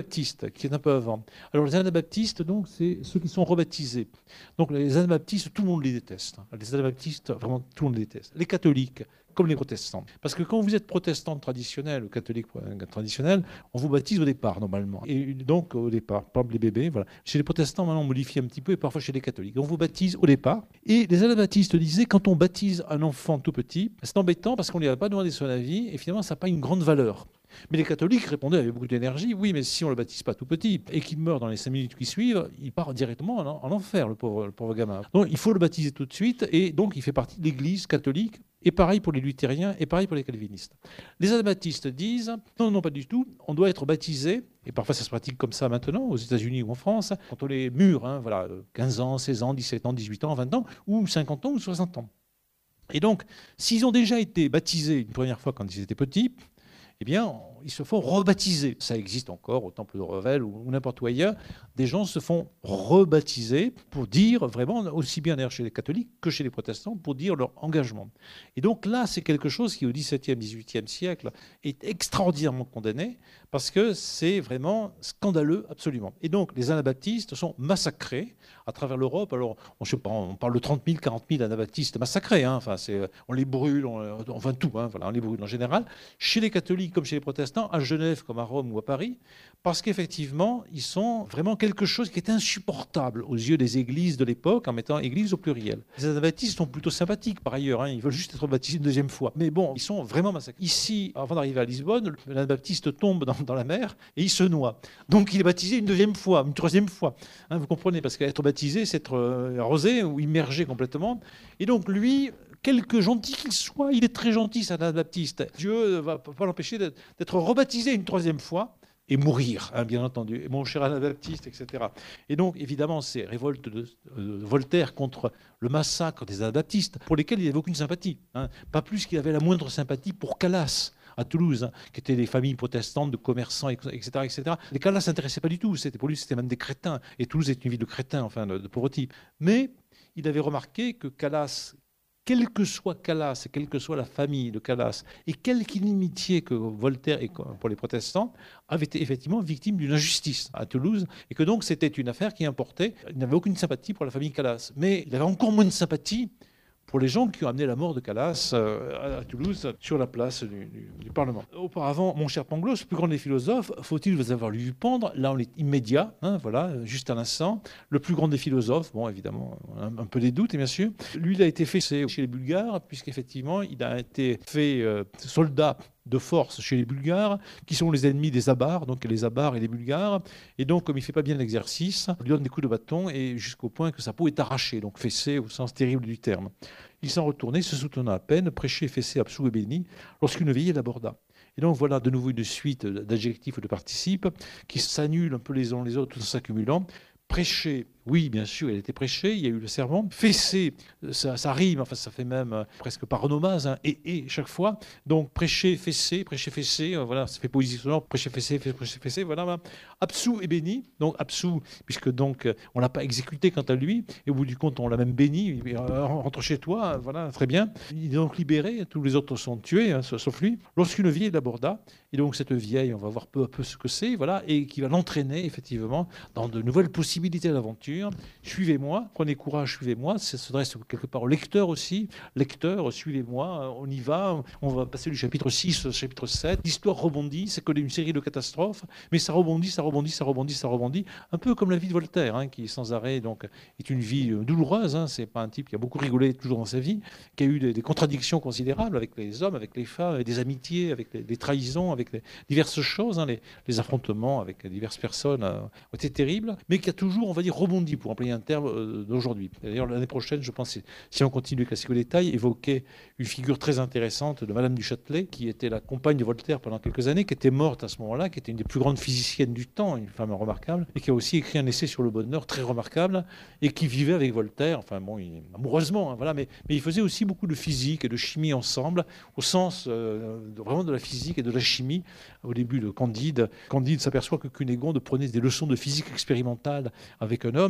Anabaptistes, qui est un peu avant. Alors les anabaptistes, donc, c'est ceux qui sont rebaptisés. Donc les anabaptistes, tout le monde les déteste. Les anabaptistes, vraiment, tout le monde les déteste. Les catholiques, comme les protestants. Parce que quand vous êtes protestant traditionnel ou catholique traditionnel, on vous baptise au départ, normalement. Et donc, au départ, par exemple, les bébés, voilà. Chez les protestants, maintenant, on modifie un petit peu, et parfois chez les catholiques. On vous baptise au départ. Et les anabaptistes disaient, quand on baptise un enfant tout petit, c'est embêtant parce qu'on ne lui a pas demandé son avis, et finalement, ça n'a pas une grande valeur. Mais les catholiques répondaient avec beaucoup d'énergie, oui, mais si on ne le baptise pas tout petit et qu'il meurt dans les 5 minutes qui suivent, il part directement en enfer, le pauvre gamin. Donc il faut le baptiser tout de suite, et donc il fait partie de l'Église catholique, et pareil pour les luthériens, et pareil pour les calvinistes. Les anabaptistes disent, non, non, pas du tout, on doit être baptisé, et parfois ça se pratique comme ça maintenant, aux États-Unis ou en France, quand on est mûr, hein, voilà, 15 ans, 16 ans, 17 ans, 18 ans, 20 ans, ou 50 ans ou 60 ans. Et donc, s'ils ont déjà été baptisés une première fois quand ils étaient petits, eh bien, ils se font rebaptiser. Ça existe encore au temple de Revel ou n'importe où ailleurs. Des gens se font rebaptiser pour dire vraiment, aussi bien d'ailleurs chez les catholiques que chez les protestants, pour dire leur engagement. Et donc là, c'est quelque chose qui au XVIIe, XVIIIe siècle est extraordinairement condamné parce que c'est vraiment scandaleux absolument. Et donc les anabaptistes sont massacrés à travers l'Europe. Alors, je sais pas, on parle de 30 000, 40 000 anabaptistes massacrés. Hein. Enfin, on les brûle, enfin tout, hein, voilà, on les brûle en général. Chez les catholiques comme chez les protestants, à Genève comme à Rome ou à Paris, parce qu'effectivement, ils sont vraiment quelque chose qui est insupportable aux yeux des églises de l'époque, en mettant église au pluriel. Les anabaptistes sont plutôt sympathiques par ailleurs, hein, ils veulent juste être baptisés une deuxième fois. Mais bon, ils sont vraiment massacrés. Ici, avant d'arriver à Lisbonne, l'anabaptiste tombe dans la mer et il se noie. Donc il est baptisé une deuxième fois, une troisième fois. Hein, vous comprenez, parce qu'être baptisé, c'est être arrosé ou immergé complètement. Et donc lui, quelque gentil qu'il soit, il est très gentil, cet anabaptiste. Dieu ne va pas l'empêcher d'être rebaptisé une troisième fois et mourir, hein, bien entendu. Et mon cher anabaptiste, etc. Et donc, évidemment, ces révoltes de Voltaire contre le massacre des anabaptistes, pour lesquels il n'avait aucune sympathie. Hein. Pas plus qu'il avait la moindre sympathie pour Calas, à Toulouse, hein, qui étaient des familles protestantes de commerçants, etc. etc. Les Calas ne s'intéressaient pas du tout. Pour lui, c'était même des crétins. Et Toulouse est une ville de crétins, enfin, de pauvres types. Mais il avait remarqué que Calas, quel que soit Calas, quelle que soit la famille de Calas, et quelque inimitié que Voltaire, et pour les protestants, avait été effectivement victime d'une injustice à Toulouse, et que donc c'était une affaire qui importait. Il n'avait aucune sympathie pour la famille Calas, mais il avait encore moins de sympathie pour les gens qui ont amené la mort de Calas à Toulouse sur la place du Parlement. Auparavant, mon cher Pangloss, le plus grand des philosophes, faut-il vous avoir lu pendre? Là, on est immédiat, hein, voilà, juste à l'instant. Le plus grand des philosophes, bon, évidemment, un peu des doutes, bien sûr. Lui, il a été fait chez les Bulgares, puisqu'effectivement, il a été fait soldat de force chez les Bulgares, qui sont les ennemis des Avars, donc les Avars et les Bulgares. Et donc, comme il ne fait pas bien l'exercice, on lui donne des coups de bâton, et jusqu'au point que sa peau est arrachée, donc fessée au sens terrible du terme. Il s'en retournait, se soutenant à peine, prêché, fessé, absous et béni, lorsqu'une veillée l'aborda. Et donc voilà de nouveau une suite d'adjectifs ou de participes qui s'annulent un peu les uns les autres tout en s'accumulant. Prêcher, oui, bien sûr, elle était prêchée, il y a eu le serment. Fesser, ça rime, enfin ça fait même presque par onomase, hein, et chaque fois. Donc prêcher, fesser, voilà, ça fait poésie sonore, prêcher, fesser, voilà. Absous et béni, donc absous, puisque donc on l'a pas exécuté quant à lui, et au bout du compte on l'a même béni, rentre chez toi, voilà, très bien. Il est donc libéré, tous les autres sont tués, hein, sauf lui. Lorsqu'une vieille l'aborda, et donc cette vieille, on va voir peu à peu ce que c'est, voilà, et qui va l'entraîner effectivement dans de nouvelles possibilités d'aventure. Suivez-moi, prenez courage, suivez-moi. Ça s'adresse quelque part au lecteur aussi. Lecteur, suivez-moi, on y va. On va passer du chapitre 6 au chapitre 7. L'histoire rebondit, c'est comme une série de catastrophes, mais ça rebondit, ça rebondit, ça rebondit, ça rebondit. Un peu comme la vie de Voltaire, hein, qui sans arrêt donc, est une vie douloureuse. Hein. C'est pas un type qui a beaucoup rigolé toujours dans sa vie, qui a eu des contradictions considérables avec les hommes, avec les femmes, avec des amitiés, avec les trahisons, avec les diverses choses. Hein. Les affrontements avec diverses personnes ont été terribles, mais qui a toujours, on va dire, rebondi, pour employer un terme d'aujourd'hui. D'ailleurs, l'année prochaine, je pense, si on continue avec la détail, évoquer une figure très intéressante de Madame du Châtelet, qui était la compagne de Voltaire pendant quelques années, qui était morte à ce moment-là, qui était une des plus grandes physiciennes du temps, une femme remarquable, et qui a aussi écrit un essai sur le bonheur très remarquable, et qui vivait avec Voltaire, enfin bon, amoureusement, hein, voilà, mais il faisait aussi beaucoup de physique et de chimie ensemble, au sens vraiment de la physique et de la chimie. Au début de Candide s'aperçoit que Cunégonde prenait des leçons de physique expérimentale avec un homme,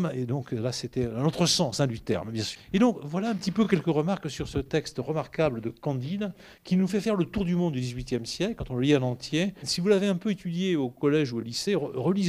l'homme, et donc là c'était un autre sens du terme, bien sûr. Et donc voilà un petit peu quelques remarques sur ce texte remarquable de Candide, qui nous fait faire le tour du monde du XVIIIe siècle, quand on le lit en entier. Si vous l'avez un peu étudié au collège ou au lycée, relisez